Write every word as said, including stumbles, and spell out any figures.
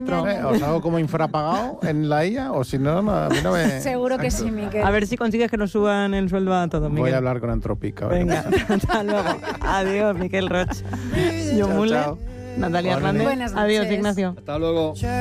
Eh, os hago como infrapagado en la I A, o si no, no, a mí no me... Seguro que sí, Miquel. A ver si consigues que nos suban el sueldo a todos, Miquel. Voy a hablar con Anthropic. A ver Venga, qué pasa. hasta luego. Adiós, Miquel Roch. John Chao, Muller, chao. Natalia Buenas Hernández. Buenas Adiós, noches. Ignacio. Hasta luego.